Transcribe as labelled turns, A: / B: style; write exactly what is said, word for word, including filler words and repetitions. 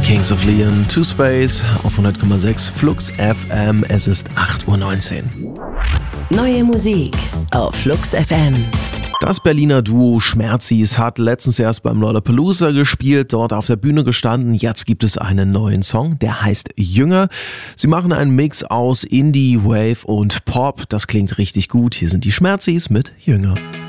A: Kings of Leon, To Space auf hundert Komma sechs Flux F M. Es ist acht Uhr neunzehn.
B: Neue Musik auf Flux F M.
A: Das Berliner Duo Schmerzis hat letztens erst beim Lollapalooza gespielt, dort auf der Bühne gestanden. Jetzt gibt es einen neuen Song, der heißt Jünger. Sie machen einen Mix aus Indie, Wave und Pop. Das klingt richtig gut. Hier sind die Schmerzis mit Jünger.